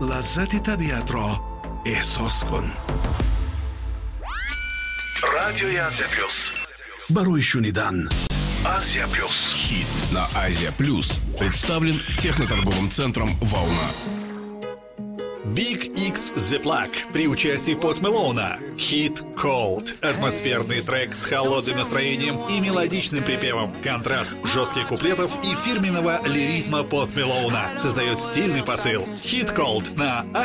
لذت طبیعت را احساس کن. رادیوی آسیا پلюс. برای شنیدن Азия Плюс. Хит на Азия Плюс представлен техноторговым центром «Волна». Big X The Plug при участии Post Malone. Hit Cold. Атмосферный трек с холодным настроением и мелодичным припевом. Контраст жестких куплетов и фирменного лиризма Post Malone создает стильный посыл. Hit Cold на